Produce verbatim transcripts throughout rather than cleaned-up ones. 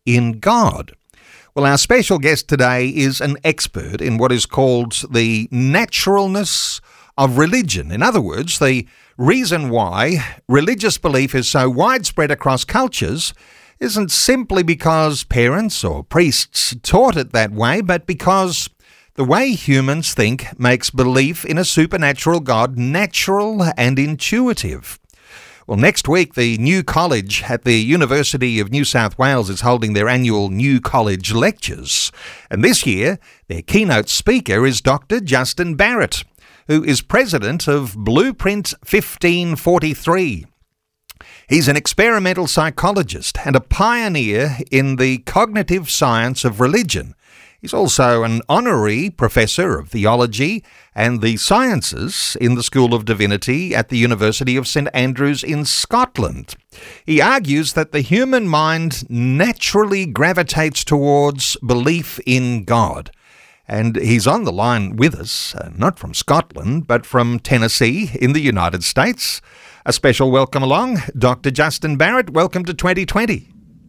in God? Well, our special guest today is an expert in what is called the naturalness of religion. In other words, the reason why religious belief is so widespread across cultures isn't simply because parents or priests taught it that way, but because the way humans think makes belief in a supernatural God natural and intuitive. Well, next week, the New College at the University of New South Wales is holding their annual New College Lectures. And this year, their keynote speaker is Doctor Justin Barrett, who is president of Blueprint fifteen forty-three. He's an experimental psychologist and a pioneer in the cognitive science of religion. He's also an honorary professor of theology and the sciences in the School of Divinity at the University of St Andrews in Scotland. He argues that the human mind naturally gravitates towards belief in God. And he's on the line with us, uh, not from Scotland, but from Tennessee in the United States. A special welcome along, Doctor Justin Barrett. Welcome to twenty twenty.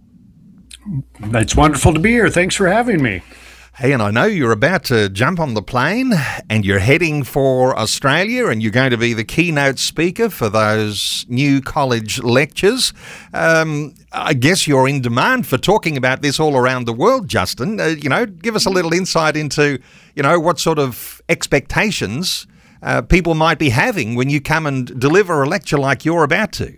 It's wonderful to be here. Thanks for having me. Hey, and I know you're about to jump on the plane and you're heading for Australia and you're going to be the keynote speaker for those New College lectures. Um, I guess you're in demand for talking about this all around the world, Justin. Uh, you know, give us a little insight into, you know, what sort of expectations uh, people might be having when you come and deliver a lecture like you're about to.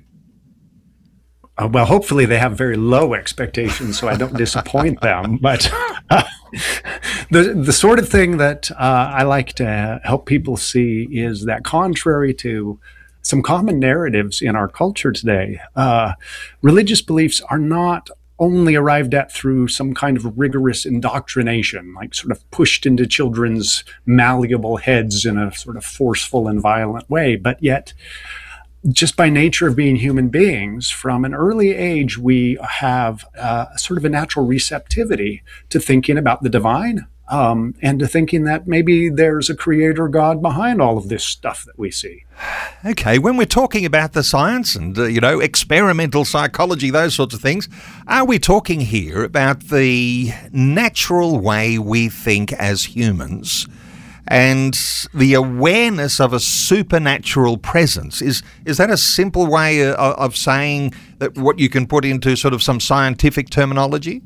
Uh, well, hopefully they have very low expectations so I don't disappoint them. But uh, the the sort of thing that uh, I like to help people see is that contrary to some common narratives in our culture today, uh, religious beliefs are not only arrived at through some kind of rigorous indoctrination, like sort of pushed into children's malleable heads in a sort of forceful and violent way, but yet just by nature of being human beings, from an early age, we have uh, sort of a natural receptivity to thinking about the divine um, and to thinking that maybe there's a creator God behind all of this stuff that we see. Okay, when we're talking about the science and, uh, you know, experimental psychology, those sorts of things, are we talking here about the natural way we think as humans and the awareness of a supernatural presence? Is is that a simple way of, of saying that what you can put into sort of some scientific terminology?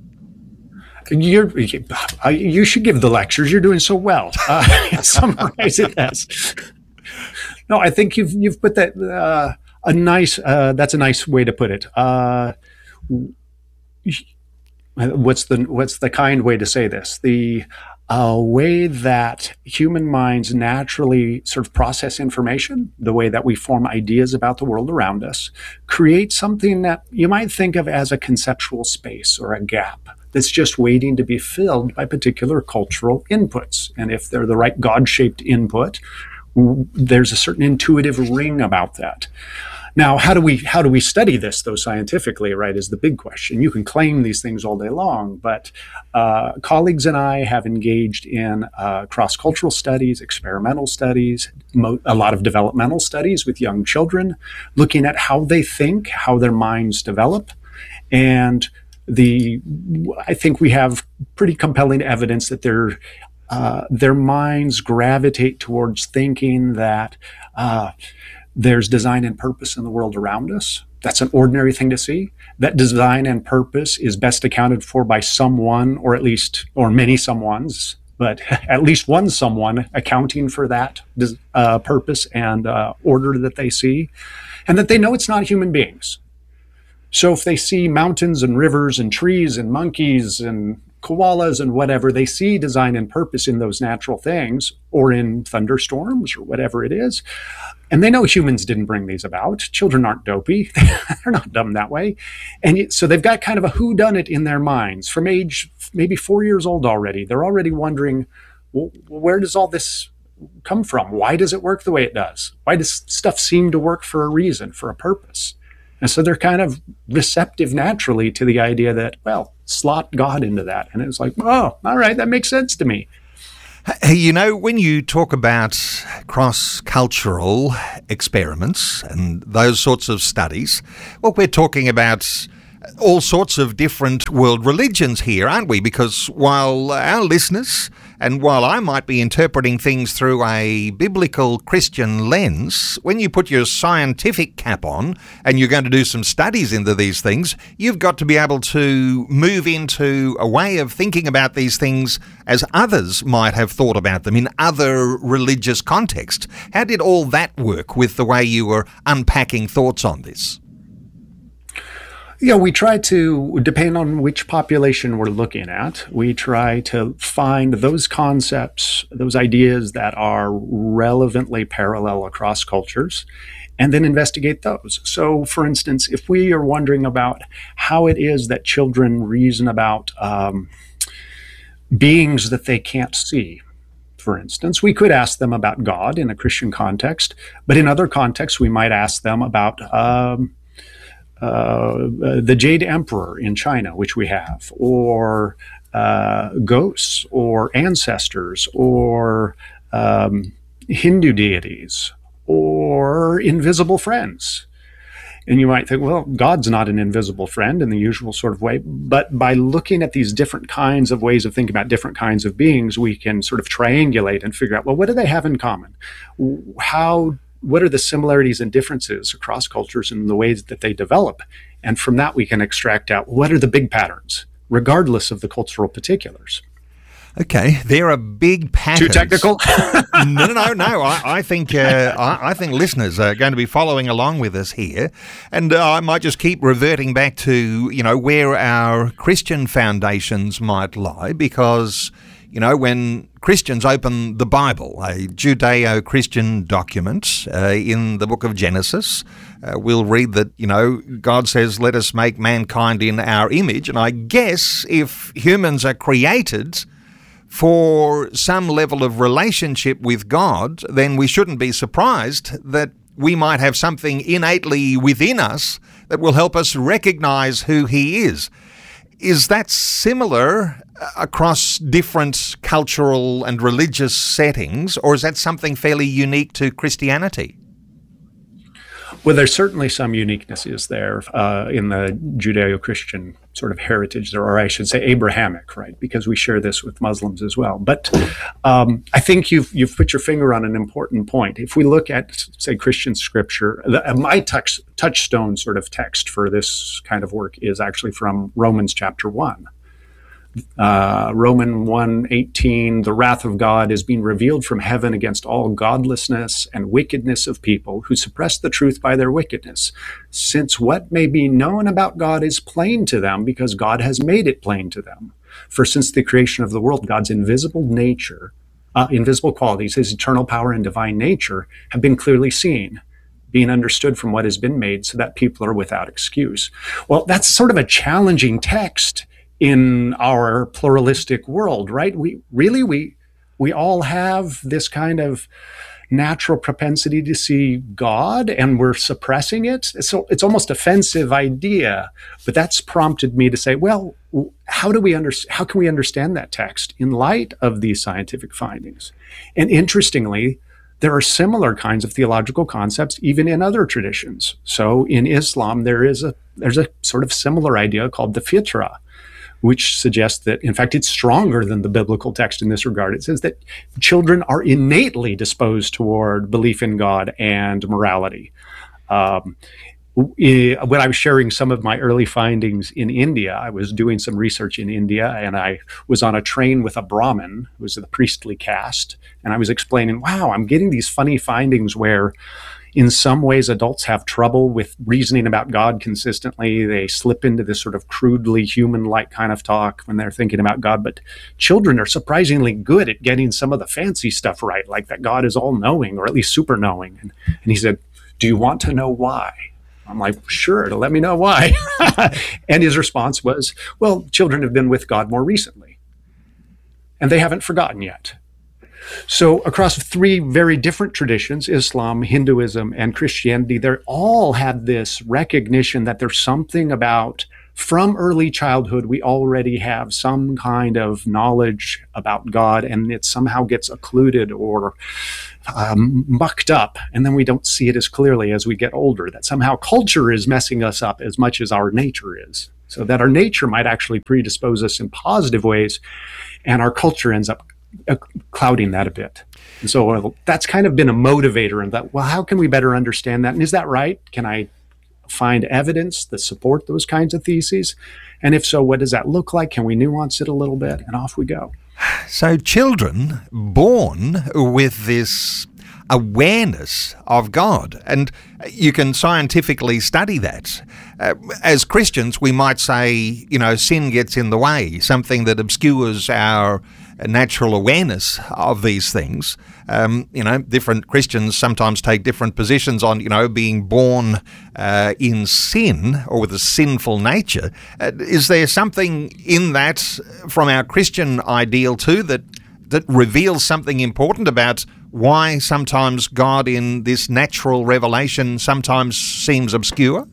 You're, you should give the lectures. You're doing so well. Uh, summarize it as. No, I think you've you've put that uh, a nice. Uh, that's a nice way to put it. Uh, what's the what's the kind way to say this? The a way that human minds naturally sort of process information, the way that we form ideas about the world around us, creates something that you might think of as a conceptual space or a gap that's just waiting to be filled by particular cultural inputs. And if they're the right God-shaped input, there's a certain intuitive ring about that. Now, how do we how do we study this, though, scientifically, right, is the big question. You can claim these things all day long, but uh, colleagues and I have engaged in uh, cross-cultural studies, experimental studies, mo- a lot of developmental studies with young children, looking at how they think, how their minds develop. And the I think we have pretty compelling evidence that their uh, their minds gravitate towards thinking that uh, there's design and purpose in the world around us. That's an ordinary thing to see. That design and purpose is best accounted for by someone, or at least, or many someones, but at least one someone accounting for that uh, purpose and uh, order that they see, and that they know it's not human beings. So if they see mountains and rivers and trees and monkeys and koalas and whatever, they see design and purpose in those natural things or in thunderstorms or whatever it is. And they know humans didn't bring these about. Children aren't dopey. They're not dumb that way. And so they've got kind of a whodunit in their minds from age maybe four years old already. They're already wondering, well, where does all this come from? Why does it work the way it does? Why does stuff seem to work for a reason, for a purpose? And so they're kind of receptive naturally to the idea that, well, slot God into that. And it's like, oh, all right, that makes sense to me. Hey, you know, when you talk about cross-cultural experiments and those sorts of studies, well, we're talking about all sorts of different world religions here, aren't we? Because while our listeners, and while I might be interpreting things through a biblical Christian lens, when you put your scientific cap on and you're going to do some studies into these things, you've got to be able to move into a way of thinking about these things as others might have thought about them in other religious contexts. How did all that work with the way you were unpacking thoughts on this? Yeah, we try to, depending on which population we're looking at, we try to find those concepts, those ideas that are relevantly parallel across cultures, and then investigate those. So, for instance, if we are wondering about how it is that children reason about um, beings that they can't see, for instance, we could ask them about God in a Christian context, but in other contexts, we might ask them about um, Uh, the Jade Emperor in China, which we have, or uh, ghosts, or ancestors, or um, Hindu deities, or invisible friends. And you might think, well, God's not an invisible friend in the usual sort of way. But by looking at these different kinds of ways of thinking about different kinds of beings, we can sort of triangulate and figure out, well, what do they have in common? How What are the similarities and differences across cultures and the ways that they develop? And from that, we can extract out what are the big patterns, regardless of the cultural particulars. Okay, there are big patterns. Too technical? no, no, no, no. I, I think uh, I, I think listeners are going to be following along with us here, and uh, I might just keep reverting back to you know where our Christian foundations might lie, because you know when Christians open the Bible, a Judeo-Christian document, uh, in the book of Genesis, uh, we'll read that, you know, God says, let us make mankind in our image. And I guess if humans are created for some level of relationship with God, then we shouldn't be surprised that we might have something innately within us that will help us recognize who He is. Is that similar across different cultural and religious settings, or is that something fairly unique to Christianity? Well, there's certainly some uniquenesses there uh, in the Judeo-Christian sort of heritage, or I should say Abrahamic, right? Because we share this with Muslims as well. But um, I think you've you've put your finger on an important point. If we look at, say, Christian scripture, the, uh, my touch, touchstone sort of text for this kind of work is actually from Romans chapter one. Uh, Romans one eighteen, the wrath of God is being revealed from heaven against all godlessness and wickedness of people who suppress the truth by their wickedness, since what may be known about God is plain to them because God has made it plain to them. For since the creation of the world, God's invisible nature, uh, invisible qualities, His eternal power and divine nature have been clearly seen, being understood from what has been made, so that people are without excuse. Well, that's sort of a challenging text in our pluralistic world, right? We really, we we all have this kind of natural propensity to see God, and we're suppressing it. So it's almost offensive idea, but that's prompted me to say, well, how do we under, how can we understand that text in light of these scientific findings? And interestingly, there are similar kinds of theological concepts even in other traditions. So in Islam, there is a there's a sort of similar idea called the fitra, which suggests that, in fact, it's stronger than the biblical text in this regard. It says that children are innately disposed toward belief in God and morality. Um, when I was sharing some of my early findings in India, I was doing some research in India, and I was on a train with a Brahmin, who was the priestly caste, and I was explaining, wow, I'm getting these funny findings where in some ways, adults have trouble with reasoning about God consistently. They slip into this sort of crudely human-like kind of talk when they're thinking about God. But children are surprisingly good at getting some of the fancy stuff right, like that God is all-knowing, or at least super-knowing. And, and he said, do you want to know why? I'm like, sure, let me know why. And his response was, well, children have been with God more recently, and they haven't forgotten yet. So across three very different traditions, Islam, Hinduism, and Christianity, they all had this recognition that there's something about, from early childhood, we already have some kind of knowledge about God, and it somehow gets occluded or um, mucked up, and then we don't see it as clearly as we get older, that somehow culture is messing us up as much as our nature is. So that our nature might actually predispose us in positive ways, and our culture ends up uh, clouding that a bit. And so uh, that's kind of been a motivator in that, well, how can we better understand that? And is that right? Can I find evidence that support those kinds of theses? And if so, what does that look like? Can we nuance it a little bit? And off we go. So children born with this awareness of God, and you can scientifically study that. Uh, as Christians, we might say, you know, sin gets in the way, something that obscures our natural awareness of these things. Um, you know, different Christians sometimes take different positions on, you know, being born uh, in sin or with a sinful nature. Uh, is there something in that from our Christian ideal too that that reveals something important about why sometimes God in this natural revelation sometimes seems obscure?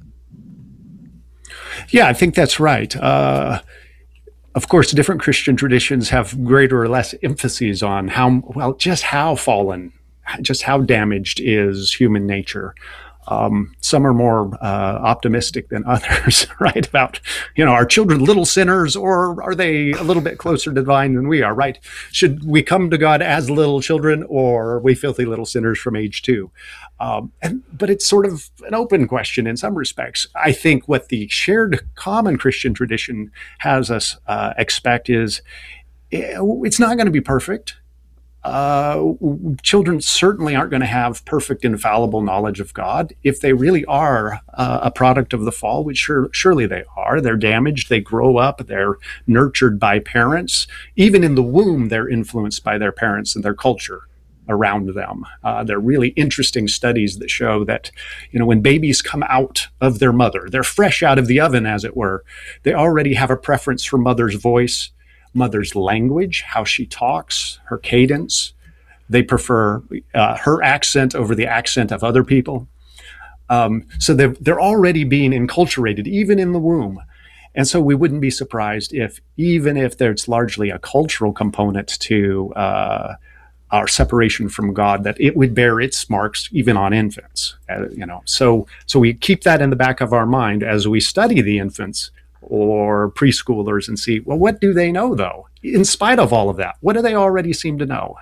Yeah, I think that's right. Uh, of course, different Christian traditions have greater or less emphases on how, well, just how fallen, just how damaged is human nature. Um, some are more uh, optimistic than others, right? About, you know, are children little sinners, or are they a little bit closer to divine than we are, right? Should we come to God as little children, or are we filthy little sinners from age two? Um, and, but it's sort of an open question in some respects. I think what the shared common Christian tradition has us uh, expect is it's not going to be perfect. Uh, children certainly aren't going to have perfect, infallible knowledge of God. If they really are uh, a product of the fall, which sure, surely they are, they're damaged, they grow up, they're nurtured by parents. Even in the womb, they're influenced by their parents and their culture around them. Uh, there are really interesting studies that show that, you know, when babies come out of their mother, they're fresh out of the oven, as it were, they already have a preference for mother's voice, mother's language, how she talks, her cadence. They prefer uh, her accent over the accent of other people. Um, so they're, they're already being enculturated, even in the womb. And so we wouldn't be surprised if, even if there's largely a cultural component to uh, our separation from God, that it would bear its marks even on infants. Uh, you know, so so we keep that in the back of our mind as we study the infants or preschoolers and see, well, what do they know, though? In spite of all of that, what do they already seem to know?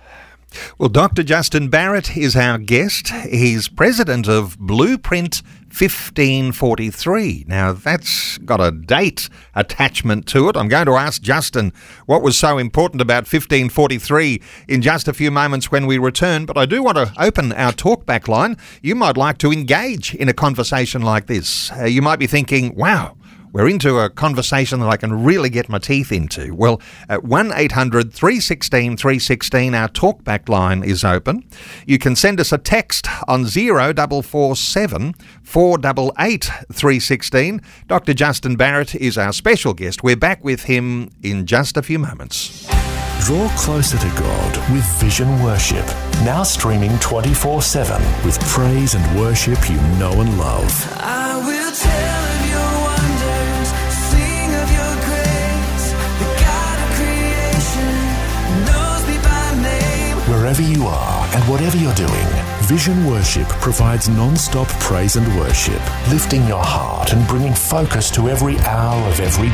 Well, Doctor Justin Barrett is our guest. He's president of Blueprint fifteen forty-three. Now, that's got a date attachment to it. I'm going to ask Justin what was so important about fifteen forty-three in just a few moments when we return, but I do want to open our talkback line. You might like to engage in a conversation like this. Uh, you might be thinking, wow, we're into a conversation that I can really get my teeth into. Well, at one eight hundred three one six three one six, our talkback line is open. You can send us a text on zero four four seven, four eight eight, three one six. Doctor Justin Barrett is our special guest. We're back with him in just a few moments. Draw closer to God with Vision Worship. Now streaming twenty-four seven with praise and worship you know and love. I will tell of your wonders, sing of your grace. The God of creation knows me by name. Wherever you are and whatever you're doing, Vision Worship provides non-stop praise and worship, lifting your heart and bringing focus to every hour of every